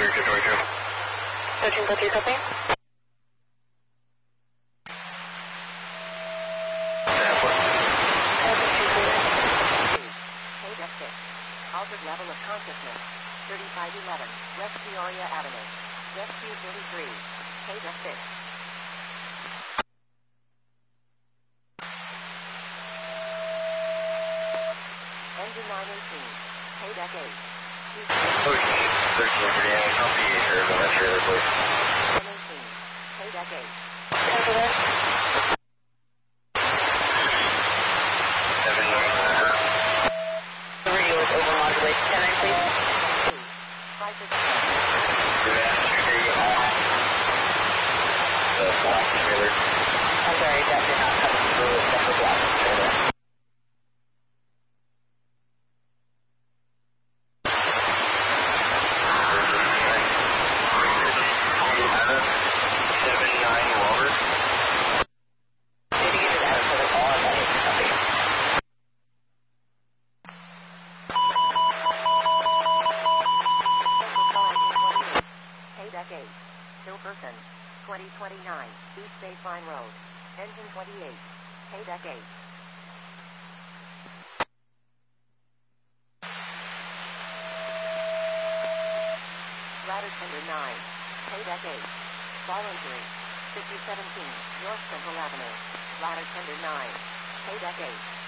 Searching for 3 copy. Altered level of consciousness. 3511 West Peoria Avenue. Rescue 33. KDEC 6. Engine 918. KDEC 8. Okay, 13 copy here, the lecture airport. 918. KDEC 8. Over there. 7 The radio is overmodulated. 10-9, please. 567. The black trailer. I'm sorry, that did not come through except for black trailer. Hilperson, 2029, East Baseline Road. Engine 28, KDEC 8. Ladder Tender 9, KDEC 8. Voluntary, 5017, North Central Avenue. Ladder Tender 9, KDEC 8.